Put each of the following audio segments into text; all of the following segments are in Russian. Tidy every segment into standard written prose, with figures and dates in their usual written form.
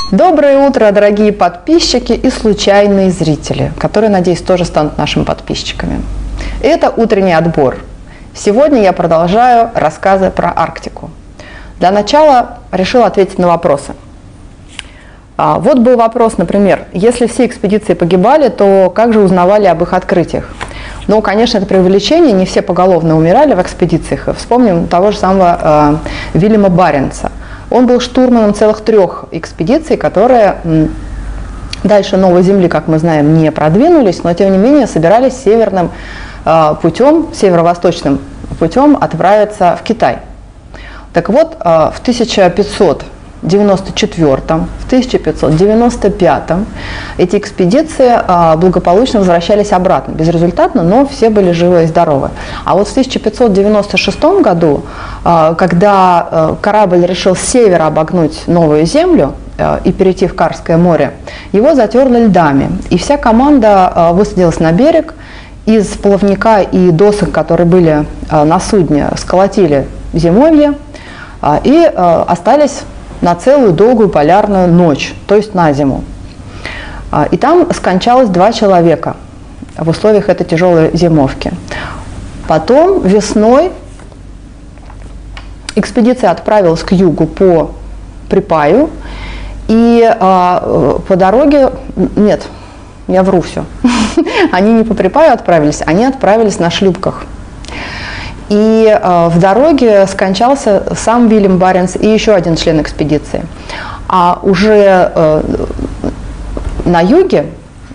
Доброе утро, дорогие подписчики и случайные зрители, которые, надеюсь, тоже станут нашими подписчиками. Это утренний отбор. Сегодня я продолжаю рассказы про Арктику. Для начала решила ответить на вопросы. Вот был вопрос, например, если все экспедиции погибали, то как же узнавали об их открытиях? Ну, конечно, это преувеличение, не все поголовно умирали в экспедициях. Вспомним того же самого Вильяма Баренца. Он был штурманом целых 3 экспедиций, которые дальше Новой Земли, как мы знаем, не продвинулись, но тем не менее собирались северным путем, северо-восточным путем отправиться в Китай. Так вот, в 1594, в 1595 эти экспедиции благополучно возвращались обратно, безрезультатно, но все были живы и здоровы. А вот в 1596 году, когда корабль решил с севера обогнуть Новую Землю и перейти в Карское море, его затерли льдами, и вся команда высадилась на берег, из плавника и досок, которые были на судне, сколотили зимовье и остались на целую долгую полярную ночь, то есть на зиму. И там скончалось 2 человека в условиях этой тяжелой зимовки. Потом весной экспедиция отправилась к югу по Припаю, и по дороге, нет, я вру все, они не по Припаю отправились, они отправились на шлюпках. И в дороге скончался сам Вильям Баренц и еще один член экспедиции. А уже на юге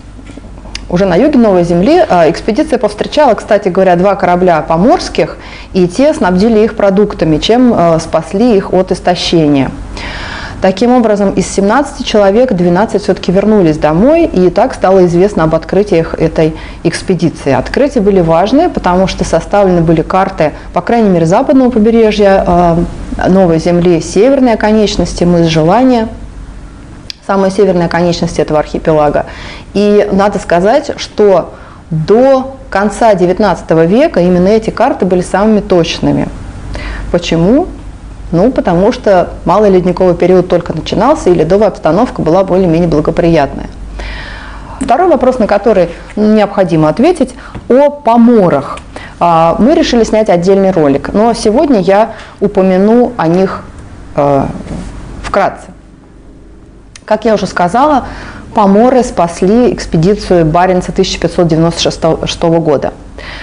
Новой Земли экспедиция повстречала, кстати говоря, 2 корабля поморских, и те снабдили их продуктами, чем спасли их от истощения. Таким образом, из 17 человек 12 все-таки вернулись домой, и так стало известно об открытиях этой экспедиции. Открытия были важные, потому что составлены были карты, по крайней мере, западного побережья Новой Земли, северной оконечности, мыс Желания, самой северной оконечности этого архипелага. И надо сказать, что до конца XIX века именно эти карты были самыми точными. Почему? Ну, потому что малый ледниковый период только начинался, и ледовая обстановка была более-менее благоприятная. Второй вопрос, на который необходимо ответить, о поморах. Мы решили снять отдельный ролик, но сегодня я упомяну о них вкратце. Как я уже сказала, поморы спасли экспедицию Баренца 1596 года.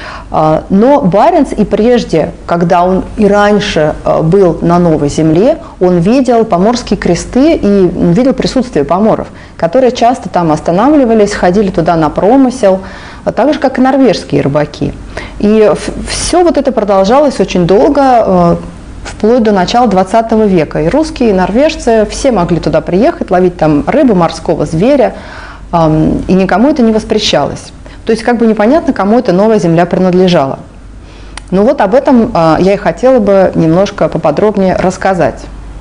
Но Баренц и прежде, когда он и раньше был на Новой Земле, он видел поморские кресты и видел присутствие поморов, которые часто там останавливались, ходили туда на промысел, так же, как и норвежские рыбаки. И все вот это продолжалось очень долго, вплоть до начала 20 века. И русские, и норвежцы все могли туда приехать, ловить там рыбу, морского зверя, и никому это не воспрещалось. То есть как бы непонятно, кому эта Новая Земля принадлежала. Ну вот об этом я и хотела бы немножко поподробнее рассказать.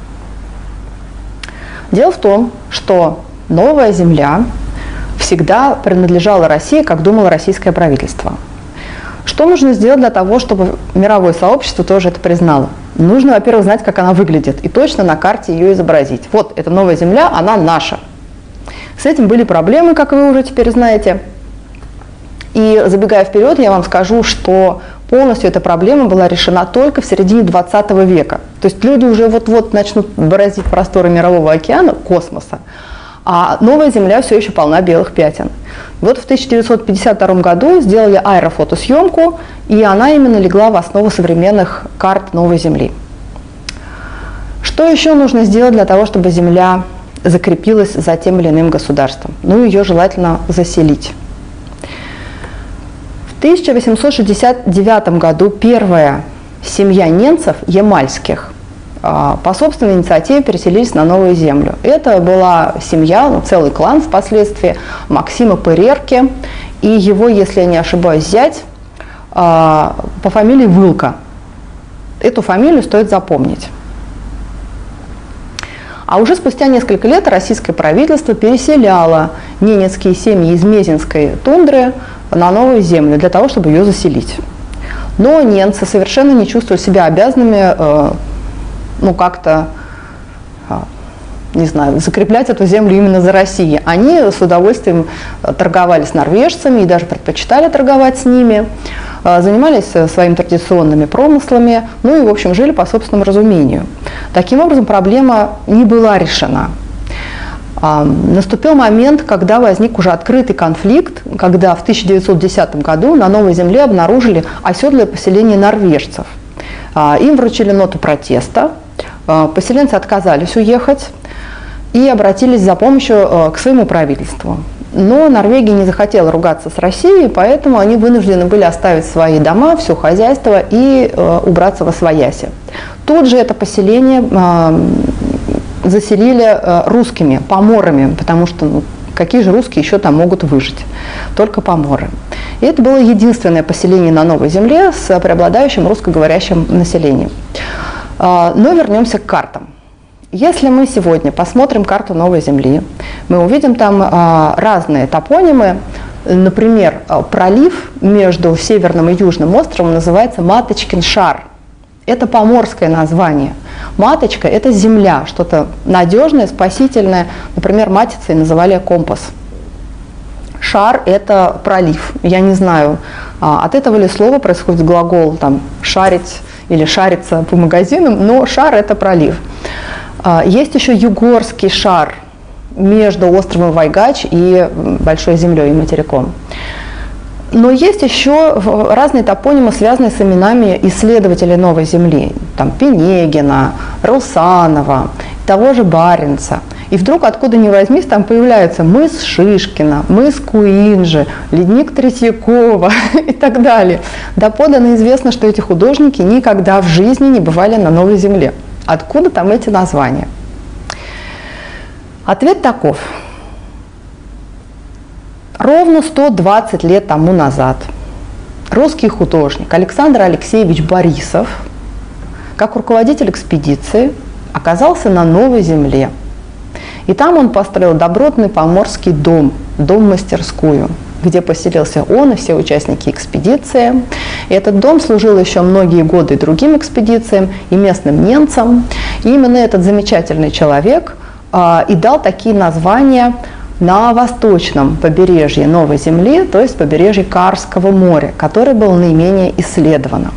Дело в том, что Новая Земля всегда принадлежала России, как думало российское правительство. Что нужно сделать для того, чтобы мировое сообщество тоже это признало? Нужно, во-первых, знать, как она выглядит, и точно на карте ее изобразить. Вот, эта Новая Земля, она наша. С этим были проблемы, как вы уже теперь знаете. И забегая вперед, я вам скажу, что полностью эта проблема была решена только в середине 20 века. То есть люди уже вот-вот начнут бороздить просторы мирового океана, космоса, а Новая Земля все еще полна белых пятен. Вот в 1952 году сделали аэрофотосъемку, и она именно легла в основу современных карт Новой Земли. Что еще нужно сделать для того, чтобы Земля закрепилась за тем или иным государством? Ну, ее желательно заселить. В 1869 году первая семья ненцев, ямальских, по собственной инициативе переселились на Новую Землю. Это была семья, целый клан впоследствии, Максима Пырерки, и его, если я не ошибаюсь, зять по фамилии Вылка. Эту фамилию стоит запомнить. А уже спустя несколько лет российское правительство переселяло ненецкие семьи из Мезенской тундры на Новую Землю для того, чтобы ее заселить. Но ненцы совершенно не чувствовали себя обязанными как-то не знаю, закреплять эту землю именно за Россией. Они с удовольствием торговали с норвежцами и даже предпочитали торговать с ними, занимались своими традиционными промыслами, ну и, в общем, жили по собственному разумению. Таким образом, проблема не была решена. Наступил момент, когда возник уже открытый конфликт, когда в 1910 году на Новой Земле обнаружили оседлое поселение норвежцев. Им вручили ноту протеста, поселенцы отказались уехать и обратились за помощью к своему правительству. Но Норвегия не захотела ругаться с Россией, поэтому они вынуждены были оставить свои дома, все хозяйство и убраться восвояси. Тут же это поселение заселили русскими, поморами, потому что какие же русские еще там могут выжить? Только поморы. И это было единственное поселение на Новой Земле с преобладающим русскоговорящим населением. Но вернемся к картам. Если мы сегодня посмотрим карту Новой Земли, мы увидим там разные топонимы. Например, пролив между Северным и Южным островом называется Маточкин шар. Это поморское название. Маточка – это земля, что-то надежное, спасительное. Например, матицей называли компас. Шар – это пролив. Я не знаю, от этого ли слова происходит глагол там, «шарить» или «шариться по магазинам», но шар – это пролив. Есть еще Югорский шар между островом Вайгач и Большой землей и материком. Но есть еще разные топонимы, связанные с именами исследователей Новой Земли. Там Пенегина, Русанова, того же Баренца. И вдруг, откуда ни возьмись, там появляются мыс Шишкина, мыс Куинджи, ледник Третьякова и так далее. Доподлинно известно, что эти художники никогда в жизни не бывали на Новой Земле. Откуда там эти названия? Ответ таков. Ровно 120 лет тому назад русский художник Александр Алексеевич Борисов, как руководитель экспедиции, оказался на Новой Земле. И там он построил добротный поморский дом, дом-мастерскую, где поселился он и все участники экспедиции. И этот дом служил еще многие годы другим экспедициям и местным немцам. И именно этот замечательный человек и дал такие названия на восточном побережье Новой Земли, то есть побережье Карского моря, которое было наименее исследовано.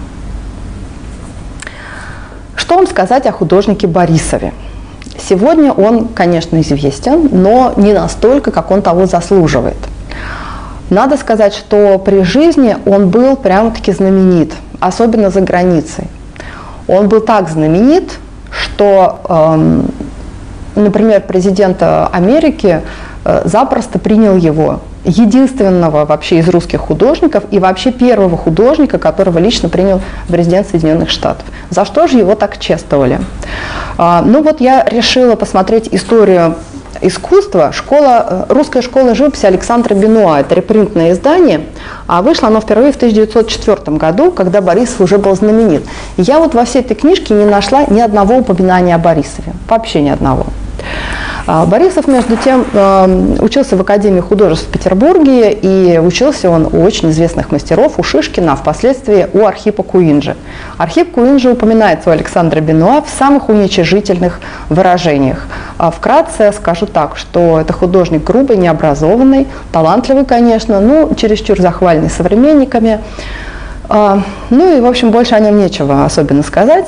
Что вам сказать о художнике Борисове? Сегодня он, конечно, известен, но не настолько, как он того заслуживает. Надо сказать, что при жизни он был прямо-таки знаменит, особенно за границей. Он был так знаменит, что, например, президент Америки запросто принял его, единственного вообще из русских художников и вообще первого художника, которого лично принял президент Соединенных Штатов. За что же его так чествовали? Ну вот я решила посмотреть историю искусства. Русская школа живописи Александра Бенуа. Это репринтное издание. А вышло оно впервые в 1904 году, когда Борисов уже был знаменит. И я вот во всей этой книжке не нашла ни одного упоминания о Борисове. Вообще ни одного. Борисов, между тем, учился в Академии художеств в Петербурге, и учился он у очень известных мастеров, у Шишкина, а впоследствии у Архипа Куинджи. Архип Куинджи упоминается у Александра Бенуа в самых уничижительных выражениях. Вкратце скажу так, что это художник грубый, необразованный, талантливый, конечно, но чересчур захваленный современниками. Ну и, в общем, больше о нем нечего особенно сказать.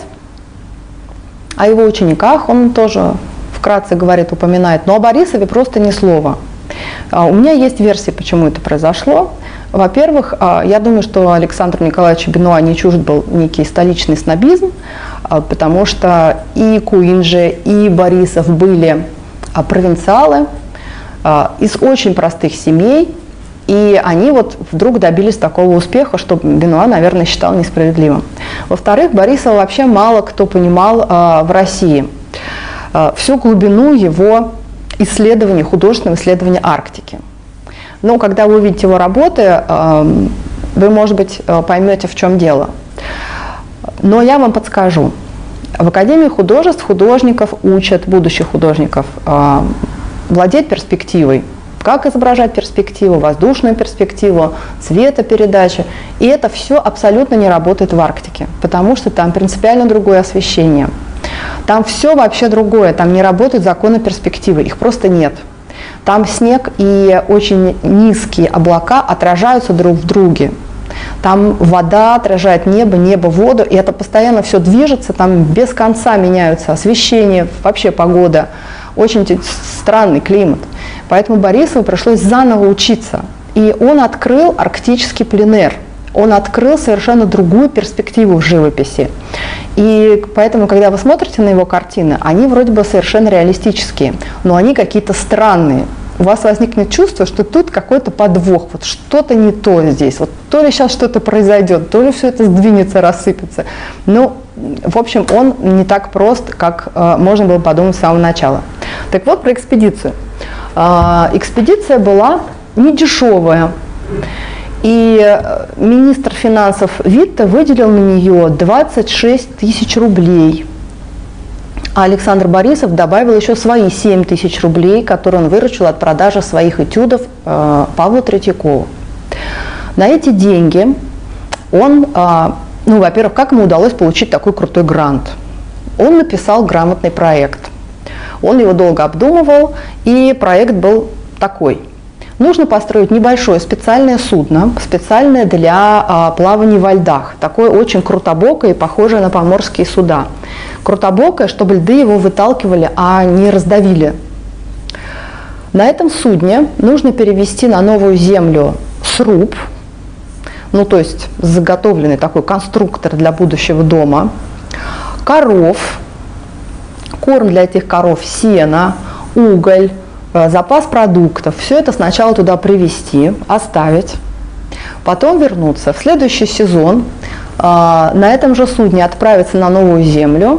О его учениках он тоже вкратце говорит, упоминает, но о Борисове просто ни слова. У меня есть версия, почему это произошло. Во-первых, я думаю, что Александру Николаевичу Бенуа не чужд был некий столичный снобизм, потому что и Куинджи, и Борисов были провинциалы из очень простых семей, и они вот вдруг добились такого успеха, что Бенуа, наверное, считал несправедливым. Во-вторых, Борисова вообще мало кто понимал в России. Всю глубину его исследований, художественного исследования Арктики. Но когда вы увидите его работы, вы, может быть, поймете, в чем дело. Но я вам подскажу. В Академии художеств художников учат, будущих художников, владеть перспективой. Как изображать перспективу, воздушную перспективу, цветопередачу. И это все абсолютно не работает в Арктике, потому что там принципиально другое освещение. Там все вообще другое, там не работают законы перспективы, их просто нет. Там снег и очень низкие облака отражаются друг в друге. Там вода отражает небо, небо воду, и это постоянно все движется, там без конца меняются освещение, вообще погода. Очень странный климат. Поэтому Борисову пришлось заново учиться. И он открыл арктический пленэр. Он открыл совершенно другую перспективу в живописи. И поэтому, когда вы смотрите на его картины, они вроде бы совершенно реалистические, но они какие-то странные. У вас возникнет чувство, что тут какой-то подвох, вот что-то не то здесь, вот то ли сейчас что-то произойдет, то ли все это сдвинется, рассыпется. Ну, в общем, он не так прост, как можно было подумать с самого начала. Так вот, про экспедицию. Экспедиция была не дешевая. И министр финансов Витте выделил на нее 26 тысяч рублей. А Александр Борисов добавил еще свои 7 тысяч рублей, которые он выручил от продажи своих этюдов Павлу Третьякову. На эти деньги он, ну, во-первых, как ему удалось получить такой крутой грант? Он написал грамотный проект. Он его долго обдумывал, и проект был такой. Нужно построить небольшое специальное судно, специальное для плавания во льдах, такое очень крутобокое и похожее на поморские суда. Крутобокое, чтобы льды его выталкивали, а не раздавили. На этом судне нужно перевезти на новую землю сруб, ну то есть заготовленный такой конструктор для будущего дома, коров, корм для этих коров, сено, уголь, запас продуктов. Все это сначала туда привезти, оставить, потом вернуться. В следующий сезон на этом же судне отправиться на новую землю,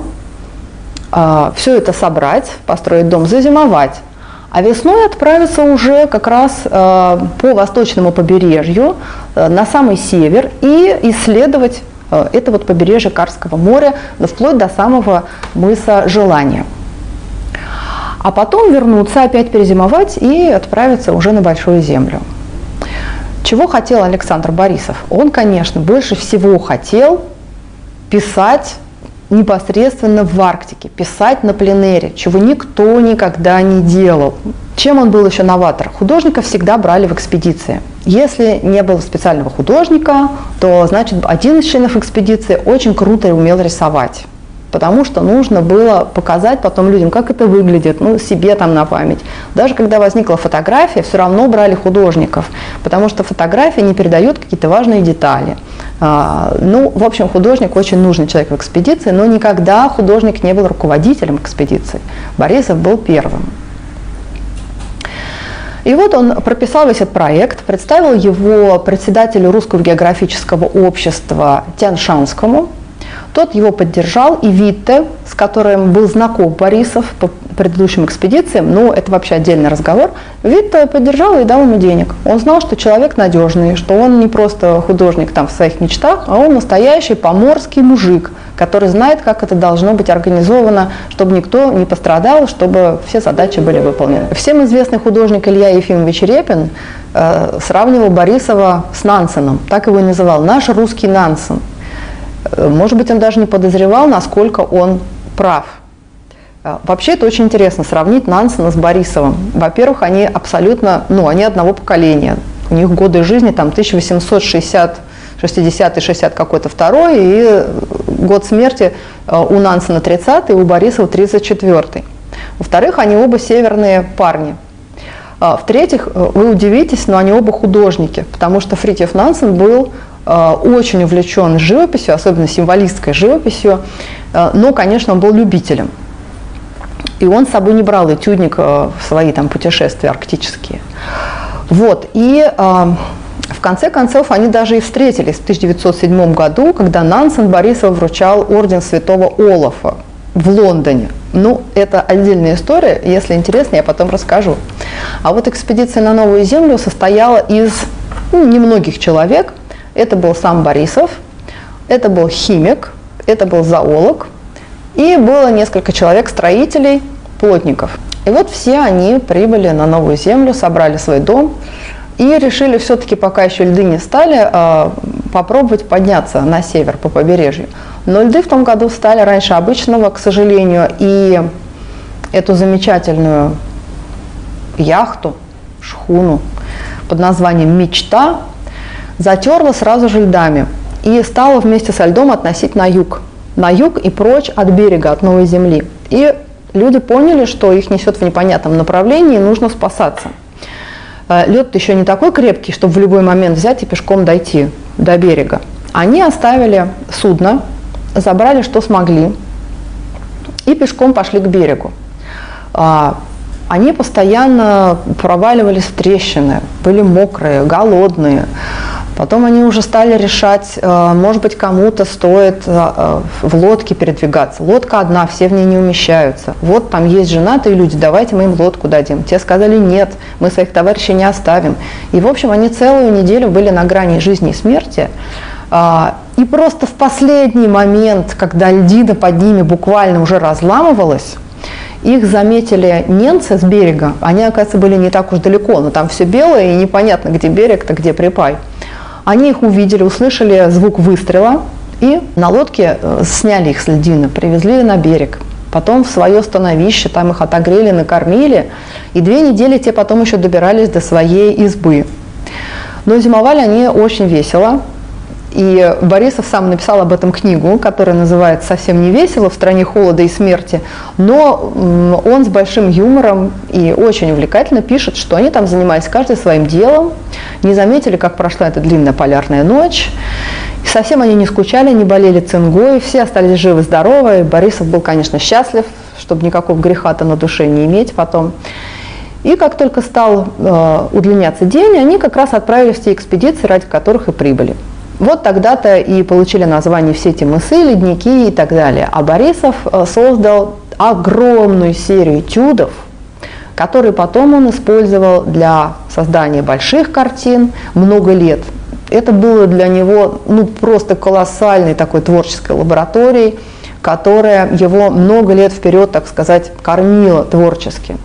все это собрать, построить дом, зазимовать. А весной отправиться уже как раз по восточному побережью на самый север и исследовать это вот побережье Карского моря, вплоть до самого мыса Желания. А потом вернуться, опять перезимовать и отправиться уже на Большую Землю. Чего хотел Александр Борисов? Он, конечно, больше всего хотел писать непосредственно в Арктике, писать на пленэре, чего никто никогда не делал. Чем он был еще новатор? Художников всегда брали в экспедиции. Если не было специального художника, то, значит, один из членов экспедиции очень круто умел рисовать. Потому что нужно было показать потом людям, как это выглядит, ну, себе там на память. Даже когда возникла фотография, все равно брали художников, потому что фотографии не передают какие-то важные детали. Ну, в общем, художник очень нужный человек в экспедиции, но никогда художник не был руководителем экспедиции. Борисов был первым. И вот он прописал весь этот проект, представил его председателю Русского географического общества Тяньшанскому. Тот его поддержал, и Витте, с которым был знаком Борисов по предыдущим экспедициям, ну, это вообще отдельный разговор, Витте поддержал и дал ему денег. Он знал, что человек надежный, что он не просто художник там в своих мечтах, а он настоящий поморский мужик, который знает, как это должно быть организовано, чтобы никто не пострадал, чтобы все задачи были выполнены. Всем известный художник Илья Ефимович Репин сравнивал Борисова с Нансеном, так его и называл, наш русский Нансен. Может быть, он даже не подозревал, насколько он прав. Вообще, это очень интересно, сравнить Нансена с Борисовым. Во-первых, они абсолютно, ну, они одного поколения. У них годы жизни там 1860, 60-й, 60 какой-то второй, и год смерти у Нансена 30-й, у Борисова 34-й. Во-вторых, они оба северные парни. В-третьих, вы удивитесь, но они оба художники, потому что Фритьёф Нансен был очень увлечен живописью, особенно символистской живописью, но, конечно, он был любителем. И он с собой не брал этюдник в свои там путешествия арктические. Вот, и в конце концов они даже и встретились в 1907 году, когда Нансен Борисову вручал орден Святого Олафа в Лондоне. Ну, это отдельная история, если интересно, я потом расскажу. А вот экспедиция на Новую Землю состояла из немногих человек. Это был сам Борисов, это был химик, это был зоолог, и было несколько человек, строителей, плотников. И вот все они прибыли на Новую Землю, собрали свой дом, И решили все-таки, пока еще льды не стали, попробовать подняться на север по побережью. Но льды в том году стали раньше обычного, к сожалению, и эту замечательную яхту, шхуну под названием «Мечта» затерло сразу же льдами и стало вместе со льдом относить на юг и прочь от берега, от Новой Земли. И люди поняли, что их несет в непонятном направлении, и нужно спасаться. Лед еще не такой крепкий, чтобы в любой момент взять и пешком дойти до берега. Они оставили судно, забрали, что смогли, и пешком пошли к берегу. Они постоянно проваливались в трещины, были мокрые, голодные. Потом они уже стали решать, может быть, кому-то стоит в лодке передвигаться. Лодка одна, все в ней не умещаются. Вот там есть женатые люди, давайте мы им лодку дадим. Те сказали, нет, мы своих товарищей не оставим. И, в общем, они целую неделю были на грани жизни и смерти. И просто в последний момент, когда льдина под ними буквально уже разламывалась, их заметили немцы с берега. Они, оказывается, были не так уж далеко, но там все белое и непонятно, где берег-то, где припай. Они их увидели, услышали звук выстрела и на лодке сняли их с льдины, привезли на берег. Потом в свое становище, там их отогрели, накормили. И 2 недели те потом еще добирались до своей избы. Но зимовали они очень весело. И Борисов сам написал об этом книгу, которая называется «Совсем не весело. В стране холода и смерти». Но он с большим юмором и очень увлекательно пишет, что они там занимались каждый своим делом, не заметили, как прошла эта длинная полярная ночь. И совсем они не скучали, не болели цингой, все остались живы-здоровы. Борисов был, конечно, счастлив, чтобы никакого греха-то на душе не иметь потом. И как только стал удлиняться день, они как раз отправились в те экспедиции, ради которых и прибыли. Вот тогда-то и получили название все эти мысы, ледники и так далее. А Борисов создал огромную серию этюдов, которые потом он использовал для создания больших картин много лет. Это было для него просто колоссальной такой творческой лабораторией, которая его много лет вперед, так сказать, кормила творчески.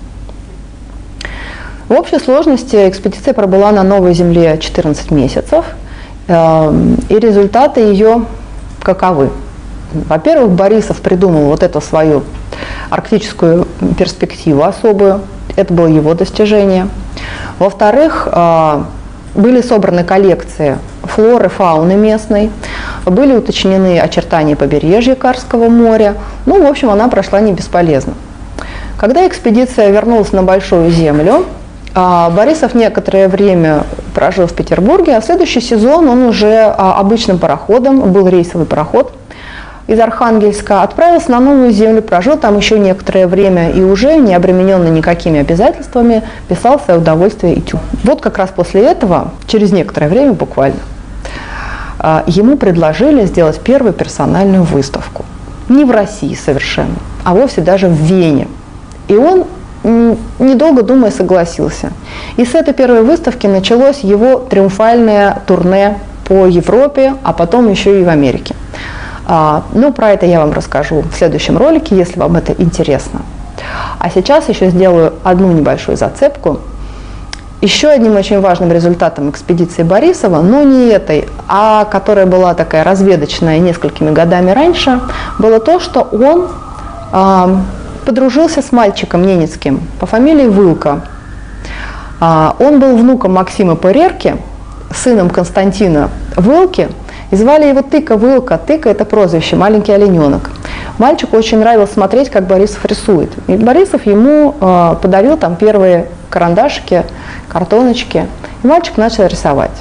В общей сложности экспедиция пробыла на Новой Земле 14 месяцев. И результаты ее каковы? Во-первых, Борисов придумал вот эту свою арктическую перспективу особую. Это было его достижение. Во-вторых, были собраны коллекции флоры, фауны местной, были уточнены очертания побережья Карского моря. В общем, она прошла не бесполезно. Когда экспедиция вернулась на Большую Землю, Борисов некоторое время прожил в Петербурге, а в следующий сезон он уже обычным пароходом, был рейсовый пароход из Архангельска, отправился на Новую Землю, прожил там еще некоторое время и уже, не обремененный никакими обязательствами, писал в свое удовольствие этюд. Вот как раз после этого, через некоторое время буквально, ему предложили сделать первую персональную выставку. Не в России совершенно, а вовсе даже в Вене. И он, недолго думая, согласился. И с этой первой выставки началось его триумфальное турне по Европе, а потом еще и в Америке. Про это я вам расскажу в следующем ролике, если вам это интересно. А сейчас еще сделаю одну небольшую зацепку. Еще одним очень важным результатом экспедиции Борисова, но не этой, а которая была такая разведочная несколькими годами раньше, было то, что он подружился с мальчиком ненецким по фамилии Вылка. Он был внуком Максима Перерки, сыном Константина Вылки, и звали его Тыка Вылка. Тыка – это прозвище, маленький олененок. Мальчику очень нравилось смотреть, как Борисов рисует. И Борисов ему подарил там первые карандашики, картоночки, и мальчик начал рисовать.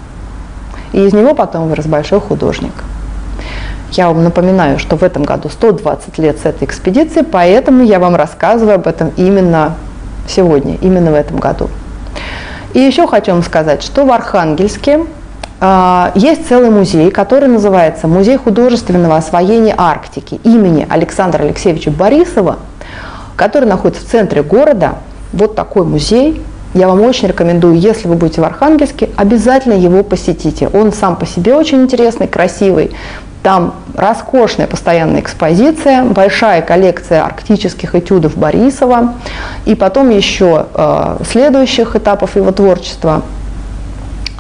И из него потом вырос большой художник. Я вам напоминаю, что в этом году 120 лет с этой экспедиции, поэтому я вам рассказываю об этом именно сегодня, именно в этом году. И еще хочу вам сказать, что в Архангельске есть целый музей, который называется «Музей художественного освоения Арктики» имени Александра Алексеевича Борисова, который находится в центре города. Вот такой музей. Я вам очень рекомендую, если вы будете в Архангельске, обязательно его посетите. Он сам по себе очень интересный, красивый. Там роскошная постоянная экспозиция, большая коллекция арктических этюдов Борисова и потом еще следующих этапов его творчества.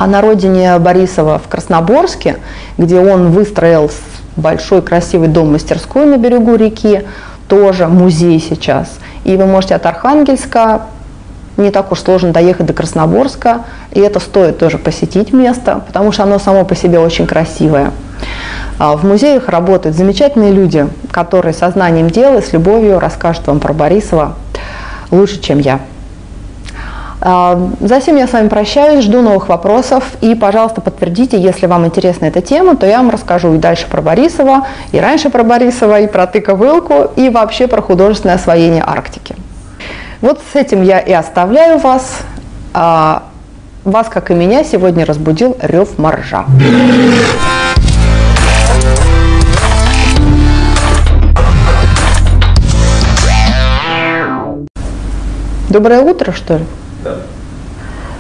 А на родине Борисова в Красноборске, где он выстроил большой красивый дом-мастерскую на берегу реки, тоже музей сейчас. И вы можете от Архангельска, не так уж сложно доехать до Красноборска, и это стоит тоже посетить место, потому что оно само по себе очень красивое. В музеях работают замечательные люди, которые со знанием дела и с любовью расскажут вам про Борисова лучше, чем я. Затем я с вами прощаюсь, жду новых вопросов, и, пожалуйста, подтвердите, если вам интересна эта тема, то я вам расскажу и дальше про Борисова, и раньше про Борисова, и про тыковылку, и вообще про художественное освоение Арктики. Вот с этим я и оставляю вас. Вас, как и меня, сегодня разбудил рев моржа. Доброе утро, что ли? Да.